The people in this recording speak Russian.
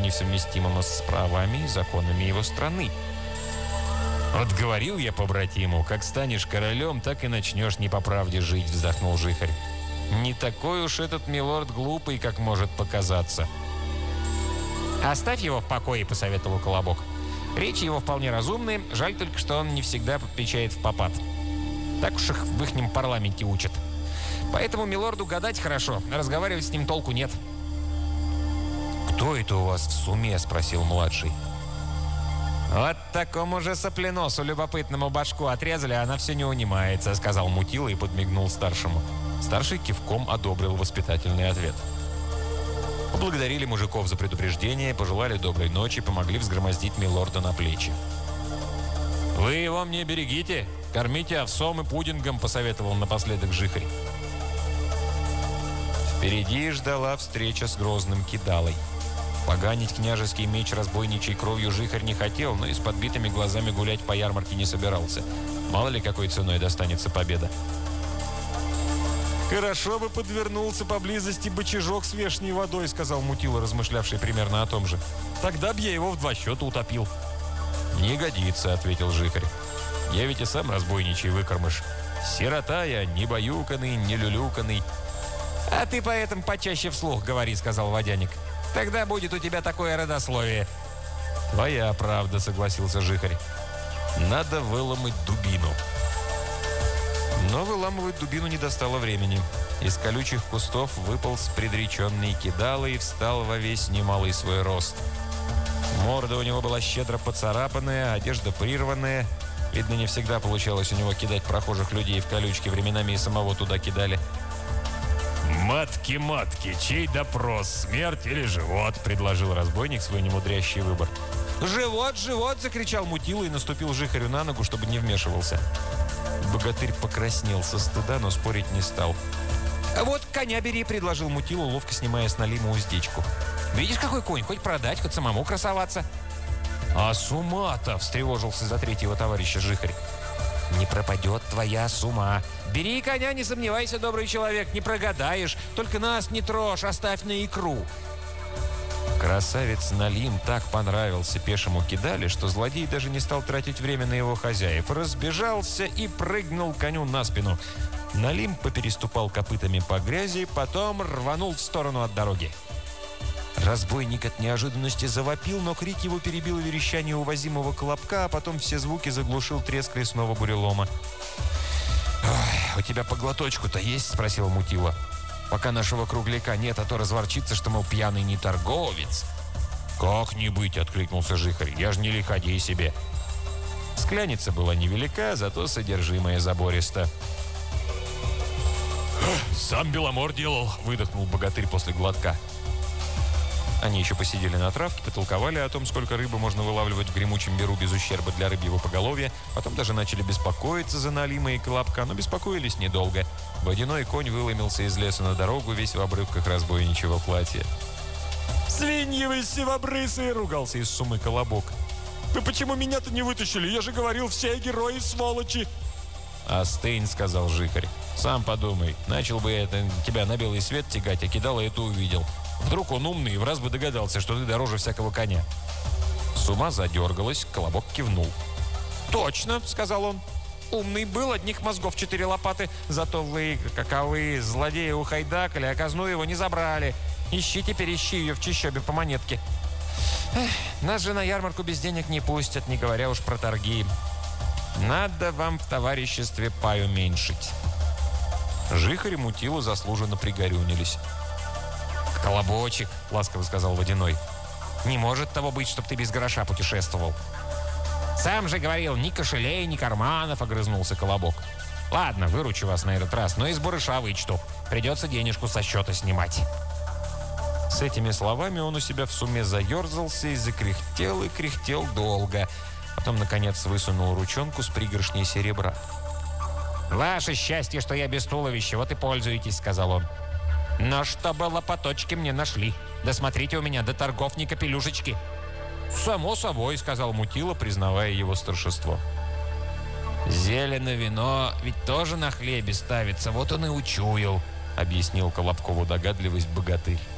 несовместимого с правами и законами его страны. «Вот говорил я побратиму, как станешь королем, так и начнешь не по правде жить», — вздохнул Жихарь. «Не такой уж этот милорд глупый, как может показаться». «Оставь его в покое», — посоветовал Колобок. «Речи его вполне разумные, жаль только, что он не всегда отвечает в попад. Так уж их в ихнем парламенте учат. Поэтому милорду гадать хорошо, разговаривать с ним толку нет». «Кто это у вас в суме?» — спросил младший. «Вот такому же сопленосу любопытному башку отрезали, а она все не унимается», — сказал Мутила и подмигнул старшему. Старший кивком одобрил воспитательный ответ. Поблагодарили мужиков за предупреждение, пожелали доброй ночи, помогли взгромоздить милорда на плечи. «Вы его мне берегите, кормите овсом и пудингом», — посоветовал напоследок Жихарь. Впереди ждала встреча с грозным кидалой. Поганить княжеский меч разбойничьей кровью Жихарь не хотел, но и с подбитыми глазами гулять по ярмарке не собирался. Мало ли, какой ценой достанется победа. «Хорошо бы подвернулся поблизости бочажок с вешней водой», — сказал Мутила, размышлявший примерно о том же. «Тогда б я его в 2 счета утопил». «Не годится», — ответил Жихарь. «Я ведь и сам разбойничий выкормыш. Сирота я, не баюканный, не люлюканный». «А ты поэтому почаще вслух говори», — сказал водяник. «Тогда будет у тебя такое родословие». «Твоя правда», — согласился Жихарь. «Надо выломать дубину». Но выламывать дубину не достало времени. Из колючих кустов выполз предреченный кидало и встал во весь немалый свой рост. Морда у него была щедро поцарапанная, одежда прирванная. Видно, не всегда получалось у него кидать прохожих людей в колючки, временами и самого туда кидали. «Матки-матки, чей допрос, смерть или живот?» – предложил разбойник свой немудрящий выбор. «Живот, живот!» – закричал Мутила и наступил Жихарю на ногу, чтобы не вмешивался. Богатырь покраснел со стыда, но спорить не стал. «Вот коня бери», – предложил Мутила, ловко снимая с Налима уздечку. «Видишь, какой конь? Хоть продать, хоть самому красоваться». «А с ума-то!» – встревожился за третьего товарища Жихарь. «Не пропадет твоя сума. Бери коня, не сомневайся, добрый человек, не прогадаешь. Только нас не трожь, оставь на икру». Красавец Налим так понравился пешему кидале, что злодей даже не стал тратить время на его хозяев. Разбежался и прыгнул коню на спину. Налим попереступал копытами по грязи, потом рванул в сторону от дороги. Разбойник от неожиданности завопил, но крик его перебил верещание увозимого колобка, а потом все звуки заглушил треск лесного бурелома. «У тебя по глоточку-то есть?» – спросил Мутила. «Пока нашего кругляка нет, а то разворчится, что, мол, пьяный не торговец». «Как не быть?» – откликнулся Жихарь. «Я же не лиходей себе». Скляница была невелика, зато содержимое забористо. «Сам Беломор делал», – выдохнул богатырь после глотка. Они еще посидели на травке, потолковали о том, сколько рыбы можно вылавливать в гремучем беру без ущерба для рыбьего поголовья. Потом даже начали беспокоиться за Налима и Колобка, но беспокоились недолго. Водяной конь выломился из леса на дорогу, весь в обрывках разбойничьего платья. «Свиньи вы сивобрысые!» — ругался из сумы Колобок. «Вы почему меня-то не вытащили? Я же говорил, все герои сволочи!» «Остынь», — сказал Жихарь. «Сам подумай, начал бы я тебя на белый свет тягать, а кидало это увидел. Вдруг он умный и в раз бы догадался, что ты дороже всякого коня». Сума задергалась, Колобок кивнул. «Точно», — сказал он. «Умный был, одних мозгов 4 лопаты. Зато вы, каковы, злодеи ухайдакали, а казну его не забрали. Ищи теперь, ищи ее в чащобе по монетке. Эх, нас же на ярмарку без денег не пустят, не говоря уж про торги. Надо вам в товариществе пай уменьшить». Жихарь и Мутила заслуженно пригорюнились. «Колобочек», — ласково сказал Водяной, — «не может того быть, чтоб ты без гроша путешествовал». «Сам же говорил, ни кошелей, ни карманов», — огрызнулся Колобок. «Ладно, выручу вас на этот раз, но из барыша вычту. Придется денежку со счета снимать». С этими словами он у себя в суме заерзался и закряхтел, и кряхтел долго. Потом, наконец, высунул ручонку с пригоршней серебра. «Ваше счастье, что я без туловища, вот и пользуетесь», — сказал он. «Но чтобы лопаточки мне нашли. Да смотрите у меня, до торгов ни капелюшечки». «Само собой», — сказал Мутила, признавая его старшество. «Зелено вино ведь тоже на хлебе ставится, вот он и учуял», — объяснил Колобкову догадливость богатырь.